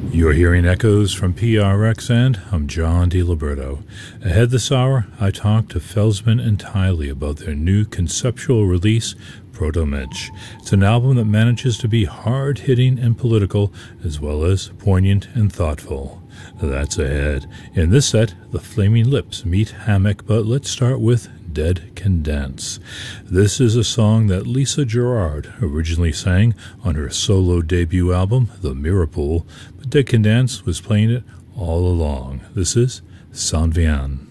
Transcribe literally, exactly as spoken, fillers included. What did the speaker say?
You're hearing echoes from P R X, and I'm John DiLiberto. Ahead this hour, I talked to Felsman and Tiley about their new conceptual release, Proto-Mensch. It's an album that manages to be hard-hitting and political, as well as poignant and thoughtful. That's ahead. In this set, the Flaming Lips meet Hammock, but let's start with Dead Can Dance. This is a song that Lisa Gerrard originally sang on her solo debut album, The Mirrorpool, but Dead Can Dance was playing it all along. This is S'en Vient.